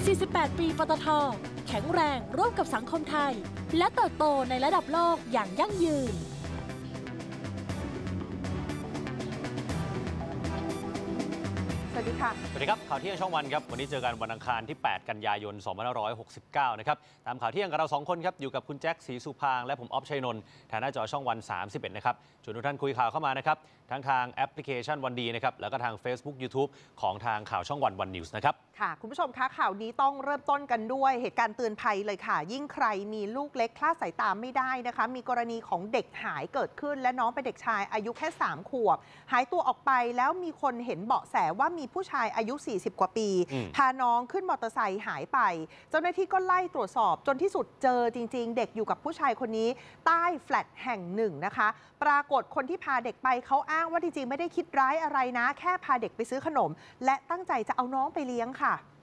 48 ปีปตท.แข็งแรงร่วมกับสังคมไทยและเติบโตในระดับโลกอย่างยั่งยืนสวัสดีค่ะสวัสดีครับข่าวเที่ยงช่องวันครับวันนี้เจอกันวันอังคารที่ 8 กันยายน 2569 นะครับตามข่าวเที่ยงกับเรา2คนครับอยู่กับคุณแจ็คศรีสุพางและผมออฟชัยนนท์ทางหน้าจอช่องวัน 31 นะครับชวนทุกท่านคุยข่าวเข้ามานะครับทั้งทางแอปพลิเคชันวันดีนะครับแล้วก็ทาง Facebook YouTube ของทางข่าวช่องวันวันนิวส์นะครับค่ะคุณผู้ชมคะข่าวนี้ต้องเริ่มต้นกันด้วยเหตุการณ์เตือนภัยเลยค่ะยิ่งใครมีลูกเล็กคลาดสายตาไม่ได้นะคะมีกรณีของเด็กหายเกิดขึ้นและน้องเป็นเด็กชายอายุแค่3 ขวบหายตัวออกไปแล้วมีคนเห็นเบาะแสว่ามีผู้ชายอายุ40 กว่าปีพาน้องขึ้นมอเตอร์ไซค์หายไปเจ้าหน้าที่ก็ไล่ตรวจสอบจนที่สุดเจอจริงๆเด็กอยู่กับผู้ชายคนนี้ใต้แฟลตแห่งหนึ่งนะคะปรากฏคนที่พาเด็กไปเขาอ้างว่าจริงๆไม่ได้คิดร้ายอะไรนะแค่พาเด็กไปซื้อขนมและตั้งใจจะเอาน้องไปเลี้ยงค่ะ